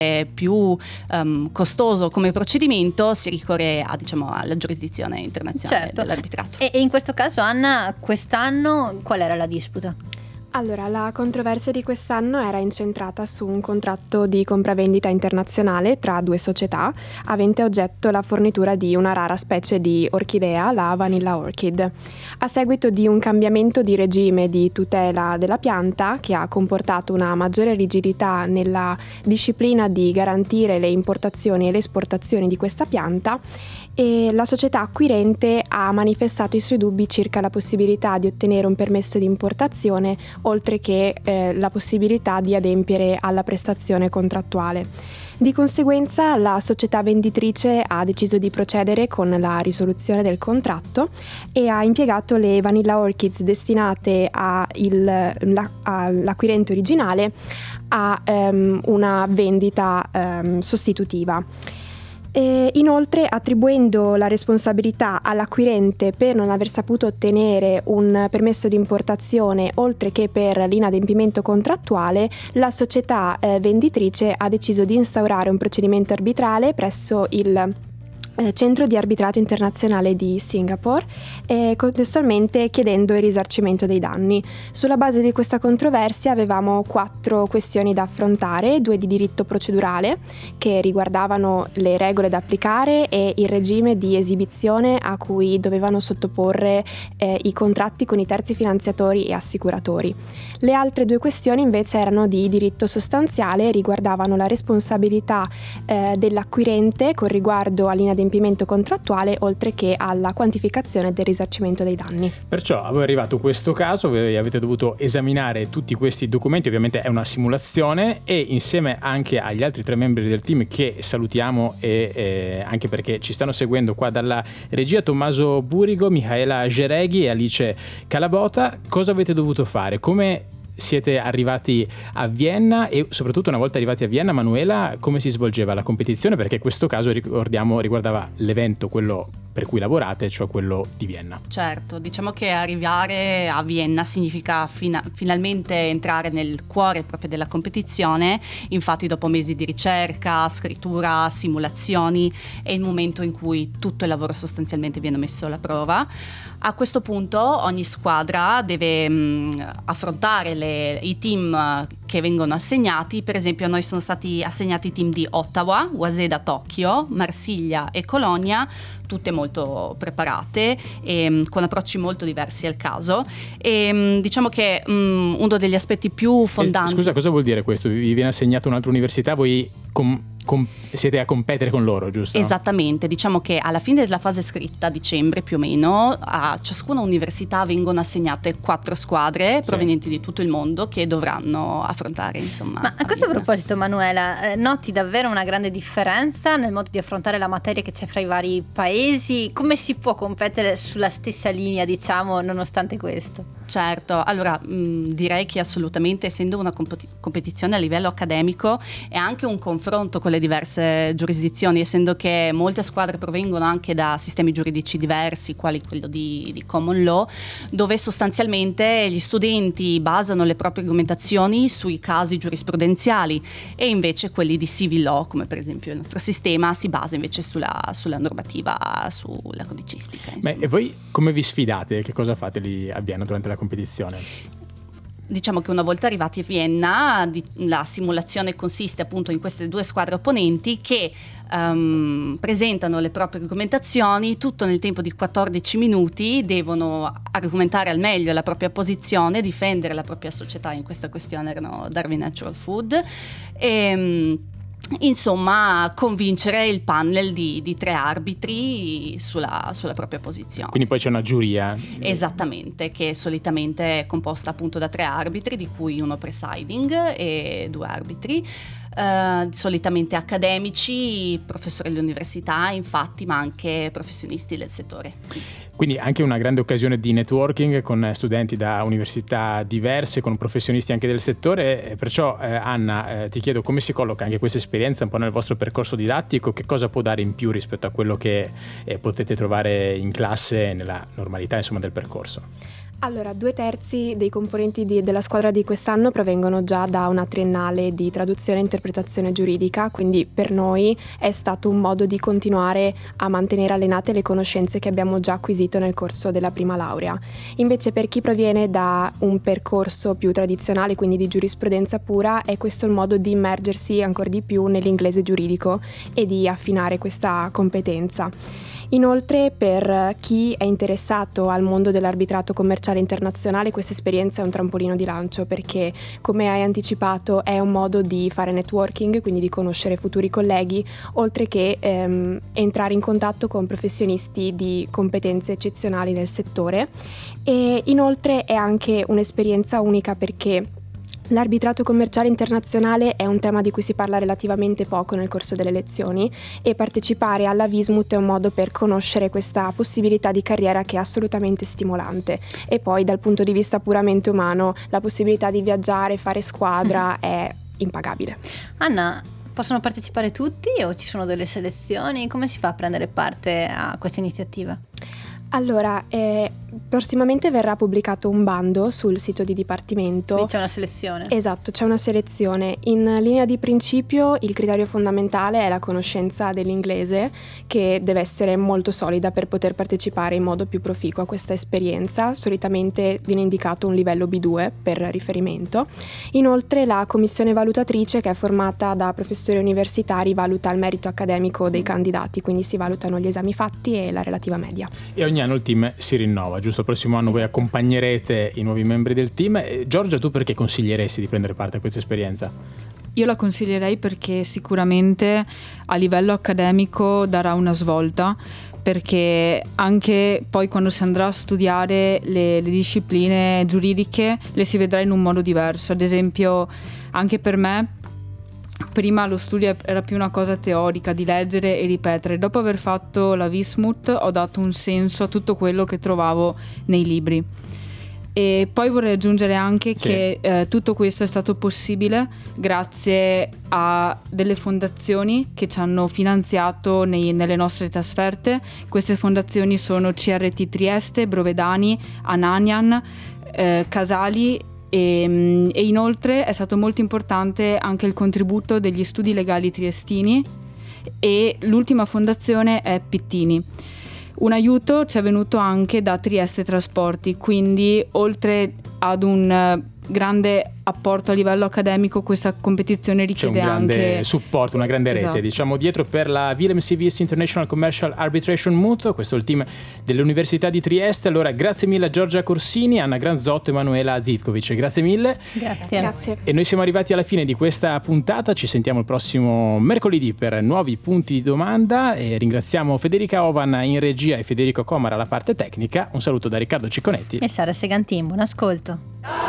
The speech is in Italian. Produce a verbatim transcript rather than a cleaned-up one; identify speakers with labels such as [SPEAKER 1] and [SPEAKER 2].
[SPEAKER 1] più um, costoso come procedimento, si ricorre a, diciamo, alla giurisdizione internazionale, certo, dell'arbitrato.
[SPEAKER 2] E, e in questo caso, Anna, quest'anno qual era la disputa?
[SPEAKER 3] Allora, la controversia di quest'anno era incentrata su un contratto di compravendita internazionale tra due società, avente a oggetto la fornitura di una rara specie di orchidea, la Vanilla Orchid. A seguito di un cambiamento di regime di tutela della pianta, che ha comportato una maggiore rigidità nella disciplina di garantire le importazioni e le esportazioni di questa pianta, e la società acquirente ha manifestato i suoi dubbi circa la possibilità di ottenere un permesso di importazione, oltre che eh, la possibilità di adempiere alla prestazione contrattuale. Di conseguenza, la società venditrice ha deciso di procedere con la risoluzione del contratto e ha impiegato le Vanilla Orchids destinate a il, la, all'acquirente originale a um, una vendita um, sostitutiva. E inoltre, attribuendo la responsabilità all'acquirente per non aver saputo ottenere un permesso di importazione, oltre che per l'inadempimento contrattuale, la società eh, venditrice ha deciso di instaurare un procedimento arbitrale presso il Centro di arbitrato internazionale di Singapore, e contestualmente chiedendo il risarcimento dei danni. Sulla base di questa controversia avevamo quattro questioni da affrontare, due di diritto procedurale che riguardavano le regole da applicare e il regime di esibizione a cui dovevano sottoporre eh, i contratti con i terzi finanziatori e assicuratori. Le altre due questioni invece erano di diritto sostanziale e riguardavano la responsabilità eh, dell'acquirente con riguardo all'inadempimento contrattuale, oltre che alla quantificazione del risarcimento dei danni.
[SPEAKER 4] Perciò a voi è arrivato questo caso, voi avete dovuto esaminare tutti questi documenti, ovviamente è una simulazione, e insieme anche agli altri tre membri del team che salutiamo, e eh, anche perché ci stanno seguendo qua dalla regia, Tommaso Burigo, Michaela Gereghi e Alice Calabota, cosa avete dovuto fare? Come siete arrivati a Vienna? E soprattutto, una volta arrivati a Vienna, Manuela, come si svolgeva la competizione? Perché questo caso, ricordiamo, riguardava l'evento, quello per cui lavorate, cioè quello di Vienna.
[SPEAKER 1] Certo, diciamo che arrivare a Vienna significa fina- finalmente entrare nel cuore proprio della competizione. Infatti, dopo mesi di ricerca, scrittura, simulazioni, è il momento in cui tutto il lavoro sostanzialmente viene messo alla prova. A questo punto ogni squadra deve mh, affrontare le, i team che vengono assegnati. Per esempio, a noi sono stati assegnati i team di Ottawa, Waseda Tokyo, Marsiglia e Colonia, tutte molto preparate e mh, con approcci molto diversi al caso. E mh, diciamo che mh, uno degli aspetti più fondanti...
[SPEAKER 4] Eh, scusa, cosa vuol dire questo? Vi viene assegnato un'altra università, voi com- com- siete a competere con loro, giusto?
[SPEAKER 1] Esattamente, diciamo che alla fine della fase scritta, a dicembre più o meno, a ciascuna università vengono assegnate quattro squadre, sì, provenienti di tutto il mondo, che dovranno affrontare, insomma.
[SPEAKER 2] Ma a questo proposito, Manuela, eh, noti davvero una grande differenza nel modo di affrontare la materia che c'è fra i vari paesi? Come si può competere sulla stessa linea, diciamo, nonostante questo?
[SPEAKER 1] Certo, allora mh, direi che assolutamente, essendo una comp- competizione a livello accademico, è anche un confronto con le diverse giurisdizioni, essendo che molte squadre provengono anche da sistemi giuridici diversi, quali quello di, di common law, dove sostanzialmente gli studenti basano le proprie argomentazioni sui casi giurisprudenziali, e invece quelli di civil law, come per esempio il nostro sistema, si basa invece sulla, sulla normativa, sulla codicistica.
[SPEAKER 4] Beh, e voi come vi sfidate? Che cosa fate lì a Vienna durante la competizione?
[SPEAKER 1] Diciamo che una volta arrivati a Vienna, di, la simulazione consiste appunto in queste due squadre opponenti che um, presentano le proprie argomentazioni, tutto nel tempo di quattordici minuti, devono argomentare al meglio la propria posizione, difendere la propria società. In questa questione erano Darwin Natural Food, e um, insomma convincere il panel di, di tre arbitri sulla, sulla propria posizione.
[SPEAKER 4] Quindi poi c'è una giuria.
[SPEAKER 1] Esattamente, che solitamente è composta appunto da tre arbitri, di cui uno presiding e due arbitri, eh, solitamente accademici, professori dell'università, infatti, ma anche professionisti del settore.
[SPEAKER 4] Quindi anche una grande occasione di networking con studenti da università diverse, con professionisti anche del settore. Perciò eh, Anna, eh, ti chiedo come si colloca anche questa esperienza un po' nel vostro percorso didattico, che cosa può dare in più rispetto a quello che eh, potete trovare in classe nella normalità, insomma, del percorso?
[SPEAKER 3] Allora, due terzi dei componenti di, della squadra di quest'anno provengono già da una triennale di traduzione e interpretazione giuridica, quindi per noi è stato un modo di continuare a mantenere allenate le conoscenze che abbiamo già acquisito nel corso della prima laurea. Invece per chi proviene da un percorso più tradizionale, quindi di giurisprudenza pura, è questo il modo di immergersi ancora di più nell'inglese giuridico e di affinare questa competenza. Inoltre, per chi è interessato al mondo dell'arbitrato commerciale internazionale, questa esperienza è un trampolino di lancio perché, come hai anticipato, è un modo di fare networking, quindi di conoscere futuri colleghi, oltre che ehm, entrare in contatto con professionisti di competenze eccezionali nel settore. E inoltre è anche un'esperienza unica perché l'arbitrato commerciale internazionale è un tema di cui si parla relativamente poco nel corso delle lezioni e partecipare alla Vismut è un modo per conoscere questa possibilità di carriera che è assolutamente stimolante. E poi dal punto di vista puramente umano la possibilità di viaggiare, fare squadra è impagabile.
[SPEAKER 2] Anna, possono partecipare tutti o ci sono delle selezioni? Come si fa a prendere parte a questa iniziativa?
[SPEAKER 3] Allora, eh, prossimamente verrà pubblicato un bando sul sito di dipartimento.
[SPEAKER 2] Quindi c'è una selezione.
[SPEAKER 3] Esatto, c'è una selezione. In linea di principio il criterio fondamentale è la conoscenza dell'inglese, che deve essere molto solida per poter partecipare in modo più proficuo a questa esperienza. Solitamente viene indicato un livello B due per riferimento. Inoltre la commissione valutatrice, che è formata da professori universitari, valuta il merito accademico dei candidati, quindi si valutano gli esami fatti e la relativa media.
[SPEAKER 4] E ogni anno il team si rinnova, giusto? Il prossimo anno voi accompagnerete i nuovi membri del team. E Giorgia, tu perché consiglieresti di prendere parte a questa esperienza?
[SPEAKER 5] Io la consiglierei perché sicuramente a livello accademico darà una svolta, perché anche poi quando si andrà a studiare le, le discipline giuridiche le si vedrà in un modo diverso. Ad esempio, anche per me prima lo studio era più una cosa teorica, di leggere e ripetere. Dopo aver fatto la Vismut ho dato un senso a tutto quello che trovavo nei libri. E poi vorrei aggiungere anche sì. che eh, tutto questo è stato possibile grazie a delle fondazioni che ci hanno finanziato nei, nelle nostre trasferte. Queste fondazioni sono C R T Trieste, Brovedani, Ananian, eh, Casali. E, e inoltre è stato molto importante anche il contributo degli studi legali triestini, e l'ultima fondazione è Pittini. Un aiuto ci è venuto anche da Trieste Trasporti, quindi oltre ad un grande apporto a livello accademico, questa competizione richiede
[SPEAKER 4] anche... C'è un grande
[SPEAKER 5] anche
[SPEAKER 4] supporto, una grande rete, esatto. diciamo, dietro per la Willem C V S International Commercial Arbitration Mutuo. Questo è il team dell'Università di Trieste. Allora, grazie mille a Giorgia Corsini, Anna Granzotto e Emanuela Zivkovic. Grazie mille.
[SPEAKER 2] Grazie.
[SPEAKER 3] Grazie.
[SPEAKER 4] E noi siamo arrivati alla fine di questa puntata. Ci sentiamo il prossimo mercoledì per nuovi punti di domanda. E ringraziamo Federica Ovan in regia e Federico Comara alla parte tecnica. Un saluto da Riccardo Cicconetti
[SPEAKER 2] e Sara Segantin. Buon ascolto.